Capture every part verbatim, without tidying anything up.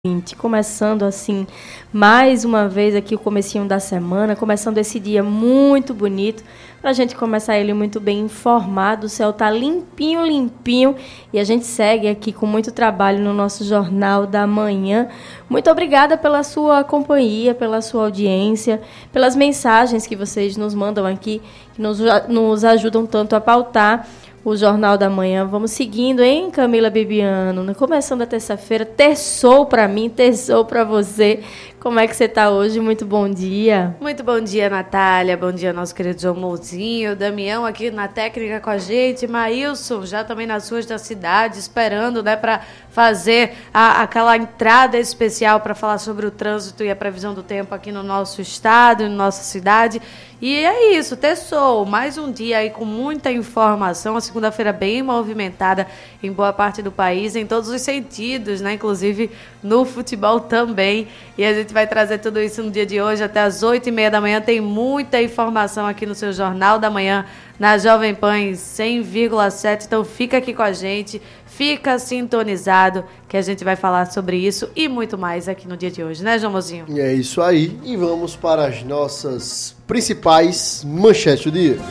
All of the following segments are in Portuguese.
Começando assim, mais uma vez aqui o comecinho da semana, começando esse dia muito bonito, para a gente começar ele muito bem informado, o céu tá limpinho, limpinho, e a gente segue aqui com muito trabalho no nosso Jornal da Manhã. Muito obrigada pela sua companhia, pela sua audiência, pelas mensagens que vocês nos mandam aqui, que nos, nos ajudam tanto a pautar o Jornal da Manhã. Vamos seguindo, hein, Camila Bibiano? Começando a terça-feira, terçou para mim, terçou para você. Como é que você está hoje? Muito bom dia. Muito bom dia, Natália. Bom dia, nosso querido João Mouzinho. Damião aqui na técnica com a gente. Maílson já também nas ruas da cidade, esperando, né, para fazer a, aquela entrada especial para falar sobre o trânsito e a previsão do tempo aqui no nosso estado, na nossa cidade. E é isso, terçou. Mais um dia aí com muita informação. A segunda-feira bem movimentada em boa parte do país, em todos os sentidos, né? Inclusive no futebol também. E a gente vai trazer tudo isso no dia de hoje, até as oito e meia da manhã. Tem muita informação aqui no seu Jornal da Manhã, na Jovem Pan em cem vírgula sete. Então fica aqui com a gente, fica sintonizado, que a gente vai falar sobre isso e muito mais aqui no dia de hoje, né, João Mozinho? E é isso aí. E vamos para as nossas principais manchetes do dia.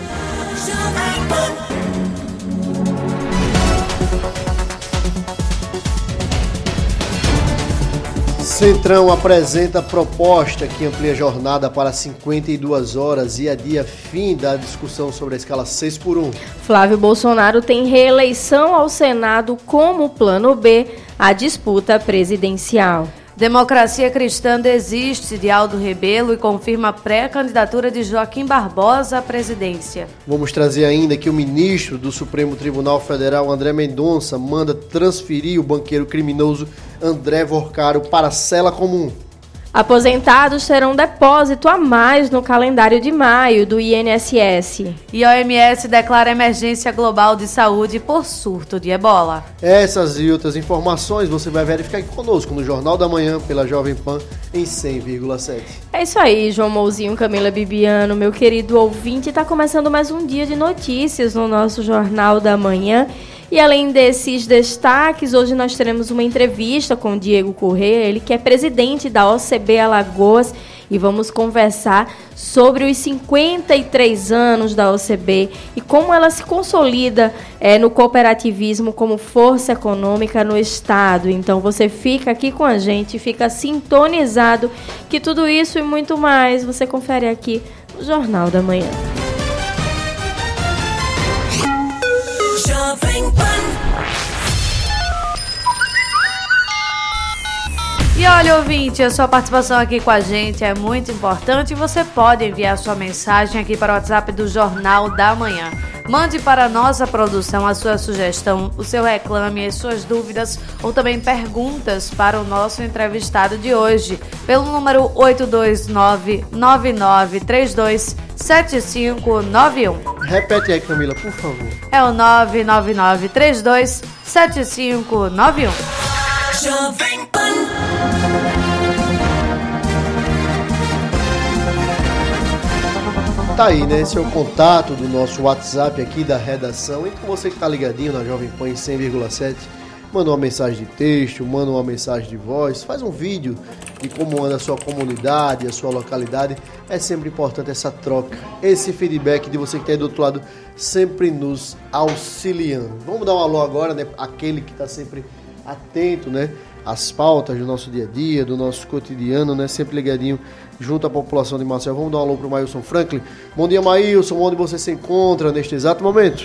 Centrão apresenta proposta que amplia a jornada para cinquenta e duas horas e adia fim da discussão sobre a escala seis por um. Flávio Bolsonaro tem reeleição ao Senado como plano B à disputa presidencial. Democracia Cristã desiste de Aldo Rebelo e confirma a pré-candidatura de Joaquim Barbosa à presidência. Vamos trazer ainda que o ministro do Supremo Tribunal Federal, André Mendonça, manda transferir o banqueiro criminoso André Vorcaro para a cela comum. Aposentados terão depósito a mais no calendário de maio do I N S S. E a O M S declara emergência global de saúde por surto de ebola. Essas e outras informações você vai verificar aqui conosco no Jornal da Manhã pela Jovem Pan em cem vírgula sete. É isso aí, João Mouzinho, Camila Bibiano, meu querido ouvinte. Está começando mais um dia de notícias no nosso Jornal da Manhã. E além desses destaques, hoje nós teremos uma entrevista com o Diego Corrêa, ele que é presidente da O C B Alagoas, e vamos conversar sobre os cinquenta e três anos da O C B e como ela se consolida é, no cooperativismo como força econômica no estado. Então você fica aqui com a gente, fica sintonizado, que tudo isso e muito mais você confere aqui no Jornal da Manhã. E olha, ouvinte, a sua participação aqui com a gente é muito importante e você pode enviar sua mensagem aqui para o WhatsApp do Jornal da Manhã. Mande para a nossa produção a sua sugestão, o seu reclame, as suas dúvidas ou também perguntas para o nosso entrevistado de hoje, pelo número oito dois nove, nove nove três dois, sete cinco nove um. Repete aí, Camila, por favor. É o nove nove nove três dois, sete cinco nove um. Jovem Pan. Tá aí, né? Esse é o contato do nosso WhatsApp aqui da redação. Então você que tá ligadinho na Jovem Pan em cem vírgula sete, manda uma mensagem de texto, manda uma mensagem de voz, faz um vídeo de como anda a sua comunidade, a sua localidade. É sempre importante essa troca, esse feedback de você que está aí do outro lado, sempre nos auxiliando. Vamos dar um alô agora, né? Aquele que está sempre atento, né? Às pautas do nosso dia a dia, do nosso cotidiano, né? Sempre ligadinho junto à população de Marcel. Vamos dar um alô para o Maílson Franklin. Bom dia, Maílson. Onde você se encontra neste exato momento?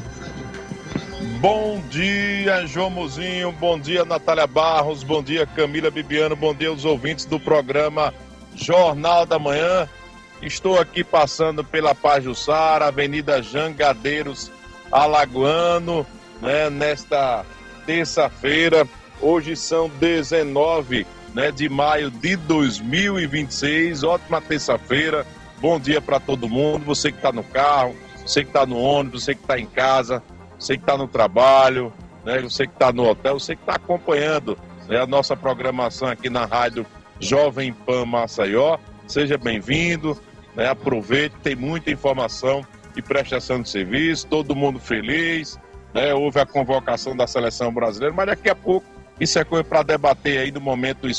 Bom dia, João Mozinho. Bom dia, Natália Barros. Bom dia, Camila Bibiano. Bom dia aos ouvintes do programa Jornal da Manhã. Estou aqui passando pela Pajuçara, Avenida Jangadeiros Alagoano, né, nesta terça-feira. Hoje são dezenove, né, de maio de dois mil e vinte e seis. Ótima terça-feira. Bom dia para todo mundo. Você que está no carro, você que está no ônibus, você que está em casa, você que está no trabalho, né, você que está no hotel, você que está acompanhando, né, a nossa programação aqui na rádio Jovem Pan Maceió. Seja bem-vindo, né, aproveite, tem muita informação e prestação de serviço, todo mundo feliz, né, houve a convocação da seleção brasileira, mas daqui a pouco Isso é coisa para debater aí no momento